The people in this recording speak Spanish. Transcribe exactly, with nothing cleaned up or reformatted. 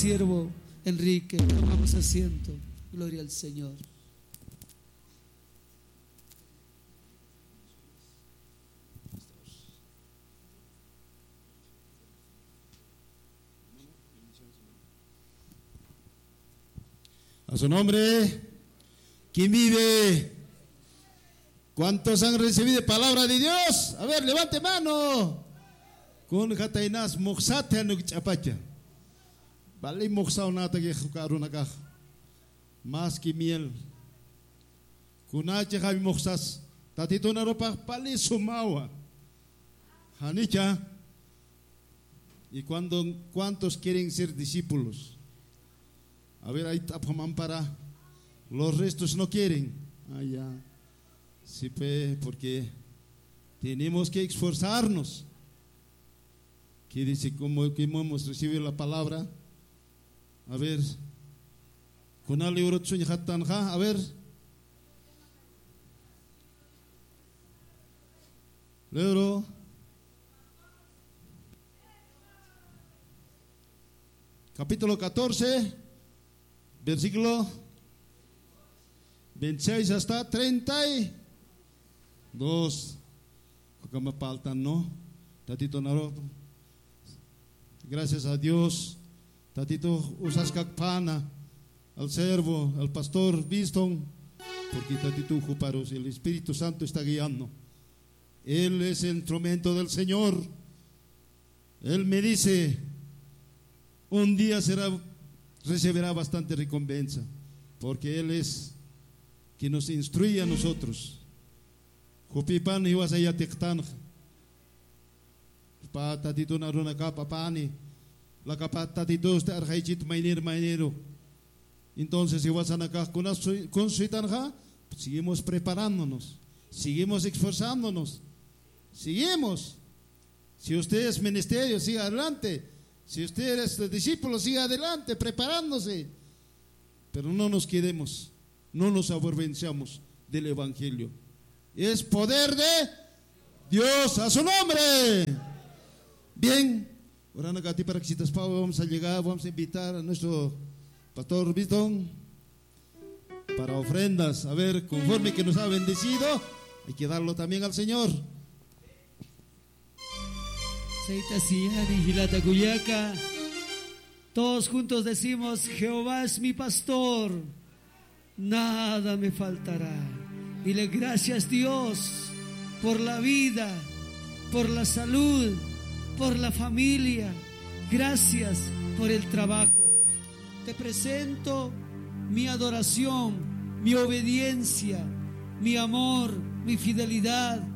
siervo Enrique. Tomamos asiento. Gloria al Señor. A su nombre, ¿quién vive? ¿Cuántos han recibido palabra de Dios? A ver, levante mano. Con Jatainas Moxate Anuk Chapacha. Vale, Moxao Nata que jugaron acá. Más que miel. Kunache Javi Moxas. Tatito Naropa Pali Sumawa. Hanicha. ¿Y cuando, cuántos quieren ser discípulos? A ver, ahí tapaman para. Los restos no quieren. Ah, ya. Sí, pues, porque tenemos que esforzarnos. ¿Qué dice? ¿Cómo, cómo hemos recibido la palabra? A ver. A ver. Libro. Capítulo catorce. Versículo veintiséis hasta treinta y dos. Porque me faltan, ¿no? Tatito Naro. Gracias a Dios. Tatito usas kakpana. Al servo, al pastor Biston. Porque Tatito Juparos, el Espíritu Santo está guiando. Él es el instrumento del Señor. Él me dice: un día será, recibirá bastante recompensa, porque Él es quien nos instruye a nosotros. Jopipan y vas allá tectan. Pa tatito na runa capa pani. La capa tatito este arjaichit mainero mainero. Entonces, si vas a acá con suitanja, seguimos preparándonos, seguimos esforzándonos, seguimos. Si usted es ministerio, siga adelante. Si usted es discípulo, siga adelante, preparándose. Pero no nos quedemos, no nos avergonzamos del Evangelio. Es poder de Dios, a su nombre. Bien, ahora para que si te vamos a llegar, vamos a invitar a nuestro pastor Biston para ofrendas. A ver, conforme que nos ha bendecido, hay que darlo también al Señor. Todos juntos decimos: Jehová es mi pastor, nada me faltará. Dile gracias, Dios, por la vida, por la salud, por la familia. Gracias por el trabajo. Te presento mi adoración, mi obediencia, mi amor, mi fidelidad.